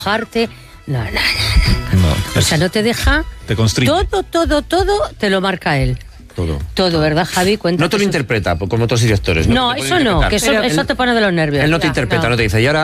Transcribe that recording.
mojarte. No. No, O sea, no te deja. te constriñe. Todo te lo marca él. Todo, ¿verdad, Javi? Cuenta. No te lo interpreta, como otros directores. No, eso no, que eso te pone de los nervios. Él no te interpreta, no te dice, y ahora